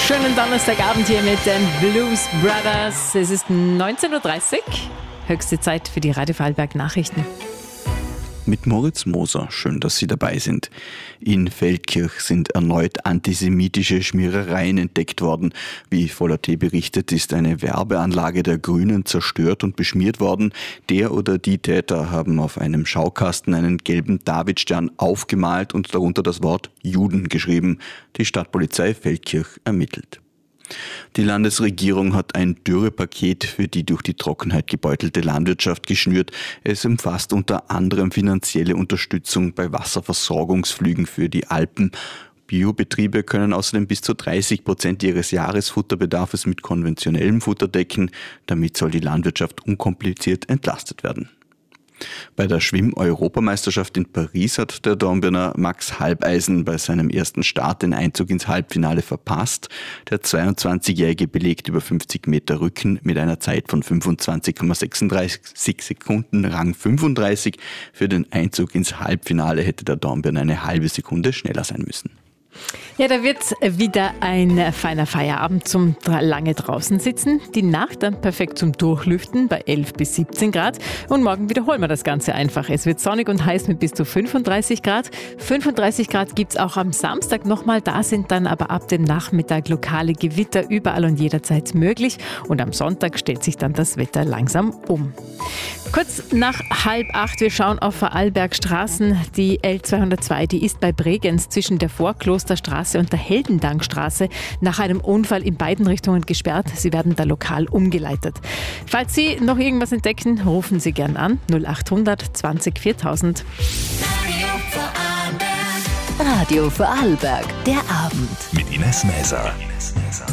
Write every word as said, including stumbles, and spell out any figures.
Schönen Donnerstagabend hier mit den Blues Brothers. Es ist neunzehn Uhr dreißig. Höchste Zeit für die Radio Vorarlberg Nachrichten. Mit Moritz Moser. Schön, dass Sie dabei sind. In Feldkirch sind erneut antisemitische Schmierereien entdeckt worden. Wie Voll.at berichtet, ist eine Werbeanlage der Grünen zerstört und beschmiert worden. Der oder die Täter haben auf einem Schaukasten einen gelben Davidstern aufgemalt und darunter das Wort Juden geschrieben. Die Stadtpolizei Feldkirch ermittelt. Die Landesregierung hat ein Dürrepaket für die durch die Trockenheit gebeutelte Landwirtschaft geschnürt. Es umfasst unter anderem finanzielle Unterstützung bei Wasserversorgungsflügen für die Alpen. Biobetriebe können außerdem bis zu dreißig Prozent ihres Jahresfutterbedarfs mit konventionellem Futter decken. Damit soll die Landwirtschaft unkompliziert entlastet werden. Bei der Schwimm-Europameisterschaft in Paris hat der Dornbirner Max Halbeisen bei seinem ersten Start den Einzug ins Halbfinale verpasst. Der zweiundzwanzigjährige belegt über fünfzig Meter Rücken mit einer Zeit von fünfundzwanzig Komma sechsunddreißig Sekunden Rang fünfunddreißig. Für den Einzug ins Halbfinale hätte der Dornbirner eine halbe Sekunde schneller sein müssen. Ja, da wird wieder ein feiner Feierabend zum lange draußen sitzen. Die Nacht dann perfekt zum Durchlüften bei elf bis siebzehn Grad. Und morgen wiederholen wir das Ganze einfach. Es wird sonnig und heiß mit bis zu fünfunddreißig Grad. fünfunddreißig Grad gibt es auch am Samstag nochmal. Da sind dann aber ab dem Nachmittag lokale Gewitter überall und jederzeit möglich. Und am Sonntag stellt sich dann das Wetter langsam um. Kurz nach halb acht, wir schauen auf Vorarlbergstraßen. Die L zweihundertzwei, die ist bei Bregenz zwischen der Vorklosterstraße und der Heldendankstraße nach einem Unfall in beiden Richtungen gesperrt. Sie werden da lokal umgeleitet. Falls Sie noch irgendwas entdecken, rufen Sie gern an. null acht hundert zwanzig viertausend. Radio Vorarlberg, der Abend. Mit Ines Mäser.